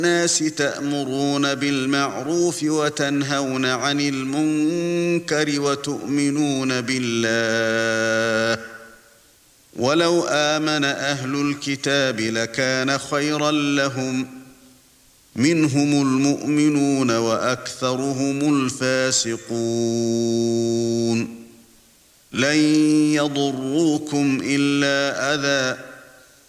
الناس تأمرون بالمعروف وتنهون عن المنكر وتؤمنون بالله ولو آمن أهل الكتاب لكان خيرا لهم منهم المؤمنون وأكثرهم الفاسقون لن يضروكم إلا أذى